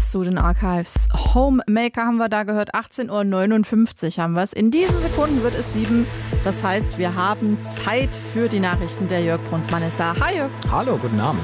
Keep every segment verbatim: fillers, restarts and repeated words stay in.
Student Archives. Homemaker haben wir da gehört, achtzehn Uhr neunundfünfzig haben wir es. In diesen Sekunden wird es sieben. Das heißt, wir haben Zeit für die Nachrichten. Der Jörg Brunsmann ist da. Hi Jörg. Hallo, guten Abend.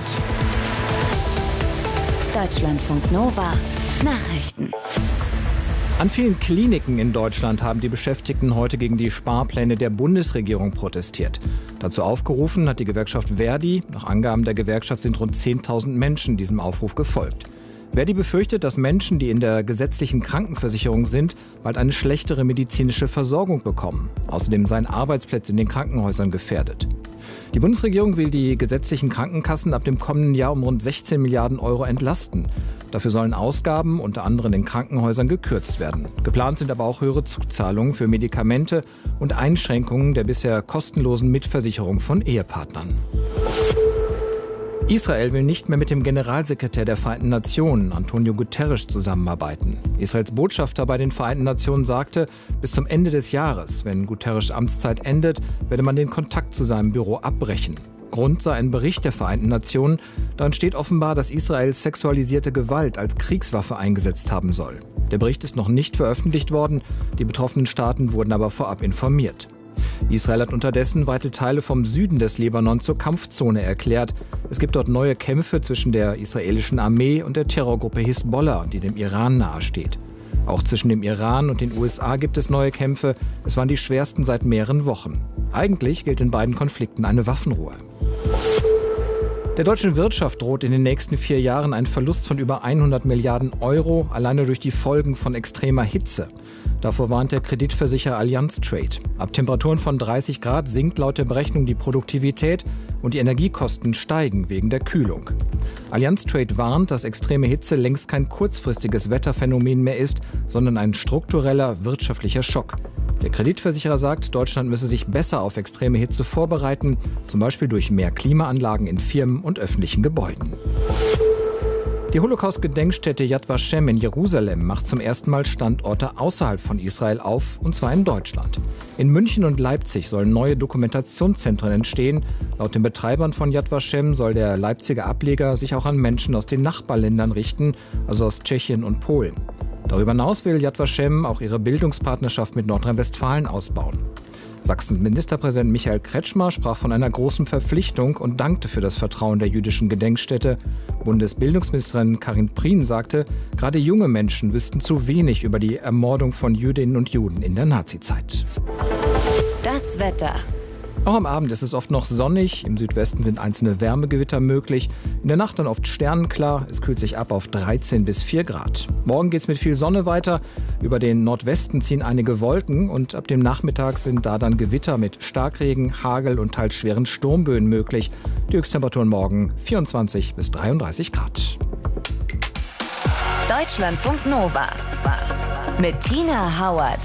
Deutschlandfunk Nova Nachrichten. An vielen Kliniken in Deutschland haben die Beschäftigten heute gegen die Sparpläne der Bundesregierung protestiert. Dazu aufgerufen hat die Gewerkschaft Verdi. Nach Angaben der Gewerkschaft sind rund zehntausend Menschen diesem Aufruf gefolgt. Verdi befürchtet, dass Menschen, die in der gesetzlichen Krankenversicherung sind, bald eine schlechtere medizinische Versorgung bekommen. Außerdem seien Arbeitsplätze in den Krankenhäusern gefährdet. Die Bundesregierung will die gesetzlichen Krankenkassen ab dem kommenden Jahr um rund sechzehn Milliarden Euro entlasten. Dafür sollen Ausgaben, unter anderem in Krankenhäusern, gekürzt werden. Geplant sind aber auch höhere Zuzahlungen für Medikamente und Einschränkungen der bisher kostenlosen Mitversicherung von Ehepartnern. Israel will nicht mehr mit dem Generalsekretär der Vereinten Nationen, Antonio Guterres, zusammenarbeiten. Israels Botschafter bei den Vereinten Nationen sagte, bis zum Ende des Jahres, wenn Guterres' Amtszeit endet, werde man den Kontakt zu seinem Büro abbrechen. Grund sei ein Bericht der Vereinten Nationen. Darin steht offenbar, dass Israel sexualisierte Gewalt als Kriegswaffe eingesetzt haben soll. Der Bericht ist noch nicht veröffentlicht worden, die betroffenen Staaten wurden aber vorab informiert. Israel hat unterdessen weite Teile vom Süden des Libanon zur Kampfzone erklärt. Es gibt dort neue Kämpfe zwischen der israelischen Armee und der Terrorgruppe Hisbollah, die dem Iran nahesteht. Auch zwischen dem Iran und den U S A gibt es neue Kämpfe. Es waren die schwersten seit mehreren Wochen. Eigentlich gilt in beiden Konflikten eine Waffenruhe. Der deutschen Wirtschaft droht in den nächsten vier Jahren ein Verlust von über hundert Milliarden Euro, alleine durch die Folgen von extremer Hitze. Davor warnt der Kreditversicherer Allianz Trade. Ab Temperaturen von dreißig Grad sinkt laut der Berechnung die Produktivität und die Energiekosten steigen wegen der Kühlung. Allianz Trade warnt, dass extreme Hitze längst kein kurzfristiges Wetterphänomen mehr ist, sondern ein struktureller wirtschaftlicher Schock. Der Kreditversicherer sagt, Deutschland müsse sich besser auf extreme Hitze vorbereiten, zum Beispiel durch mehr Klimaanlagen in Firmen und öffentlichen Gebäuden. Die Holocaust-Gedenkstätte Yad Vashem in Jerusalem macht zum ersten Mal Standorte außerhalb von Israel auf, und zwar in Deutschland. In München und Leipzig sollen neue Dokumentationszentren entstehen. Laut den Betreibern von Yad Vashem soll der Leipziger Ableger sich auch an Menschen aus den Nachbarländern richten, also aus Tschechien und Polen. Darüber hinaus will Yad Vashem auch ihre Bildungspartnerschaft mit Nordrhein-Westfalen ausbauen. Sachsens Ministerpräsident Michael Kretschmer sprach von einer großen Verpflichtung und dankte für das Vertrauen der jüdischen Gedenkstätte. Bundesbildungsministerin Karin Prien sagte, gerade junge Menschen wüssten zu wenig über die Ermordung von Jüdinnen und Juden in der Nazizeit. Das Wetter. Auch am Abend ist es oft noch sonnig, im Südwesten sind einzelne Wärmegewitter möglich, in der Nacht dann oft sternenklar, es kühlt sich ab auf dreizehn bis vier Grad. Morgen geht es mit viel Sonne weiter, über den Nordwesten ziehen einige Wolken und ab dem Nachmittag sind da dann Gewitter mit Starkregen, Hagel und teils schweren Sturmböen möglich. Die Höchsttemperaturen morgen vierundzwanzig bis dreiunddreißig Grad. Deutschlandfunk Nova mit Tina Hauert.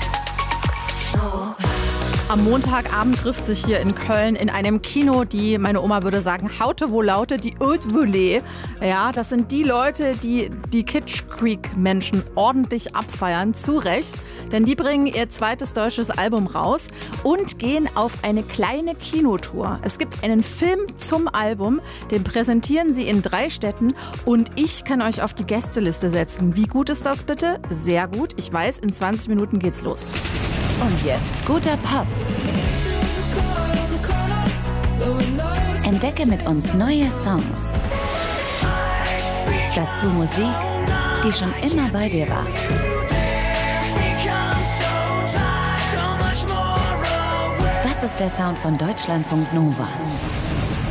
Am Montagabend trifft sich hier in Köln in einem Kino die, meine Oma würde sagen, Haute wo Laute, die Haute Volée. Ja, das sind die Leute, die die Kitsch Creek Menschen ordentlich abfeiern, zu Recht. Denn die bringen ihr zweites deutsches Album raus und gehen auf eine kleine Kinotour. Es gibt einen Film zum Album, den präsentieren sie in drei Städten und ich kann euch auf die Gästeliste setzen. Wie gut ist das bitte? Sehr gut. Ich weiß, in zwanzig Minuten geht's los. Und jetzt guter Pop. Entdecke mit uns neue Songs. Dazu Musik, die schon immer bei dir war. Das ist der Sound von Deutschlandfunk Nova.